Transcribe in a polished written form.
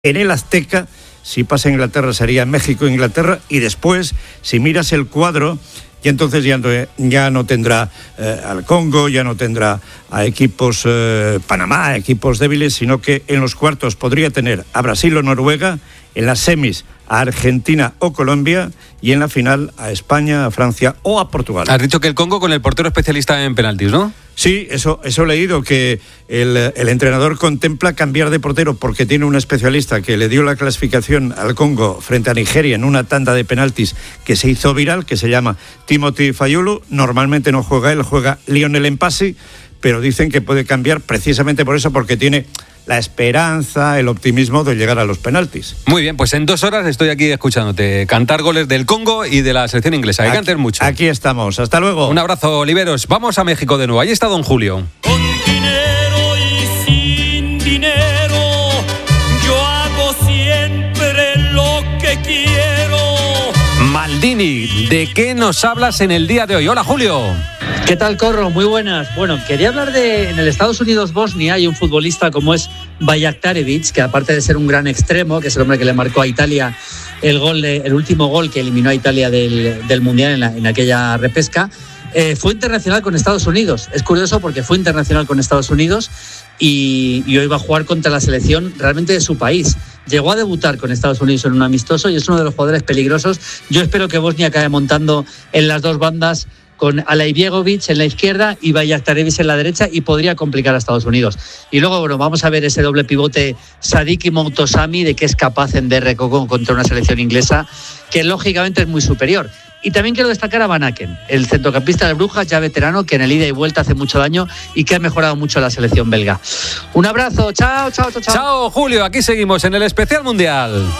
en el Azteca. Si pasa Inglaterra sería México-Inglaterra, y después, si miras el cuadro, y entonces ya no tendrá al Congo, ya no tendrá a equipos Panamá, equipos débiles, sino que en los cuartos podría tener a Brasil o Noruega, en las semis a Argentina o Colombia, y en la final a España, a Francia o a Portugal. Has dicho que el Congo con el portero especialista en penaltis, ¿no? Sí, eso he leído, que el entrenador contempla cambiar de portero porque tiene un especialista que le dio la clasificación al Congo frente a Nigeria en una tanda de penaltis que se hizo viral, que se llama Timothy Fayulu. Normalmente no juega él, juega Lionel Mpassi, pero dicen que puede cambiar precisamente por eso, porque tiene la esperanza, el optimismo de llegar a los penaltis. Muy bien, pues en 2 horas estoy aquí escuchándote cantar goles del Congo y de la selección inglesa. Que canten mucho. Aquí estamos, hasta luego. Un abrazo, Oliveros. Vamos a México de nuevo. Ahí está don Julio. Con dinero y sin dinero, yo hago siempre lo que quiero. Maldini, ¿de qué nos hablas en el día de hoy? Hola, Julio. ¿Qué tal, Corro? Muy buenas. Bueno, quería hablar en el Estados Unidos-Bosnia hay un futbolista como es Bajraktarević, que aparte de ser un gran extremo, que es el hombre que le marcó a Italia el último gol que eliminó a Italia del Mundial en aquella repesca, fue internacional con Estados Unidos. Es curioso porque fue internacional con Estados Unidos y hoy va a jugar contra la selección realmente de su país. Llegó a debutar con Estados Unidos en un amistoso y es uno de los jugadores peligrosos. Yo espero que Bosnia acabe montando en las dos bandas con Alaibegovic en la izquierda y Bajraktarević en la derecha, y podría complicar a Estados Unidos. Y luego, bueno, vamos a ver ese doble pivote Sadik y Moutosami, de qué es capaz en DR contra una selección inglesa que lógicamente es muy superior. Y también quiero destacar a Van Aken, el centrocampista del Brujas, ya veterano, que en el ida y vuelta hace mucho daño y que ha mejorado mucho la selección belga. Un abrazo, chao. Chao, Julio, aquí seguimos en el Especial Mundial.